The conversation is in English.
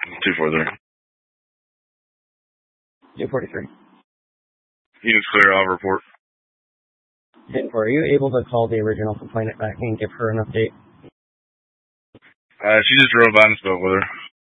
243. 243. Units clear, I'll report. 10-4, are you able to call the original complainant back and give her an update? She just drove by and spoke with her.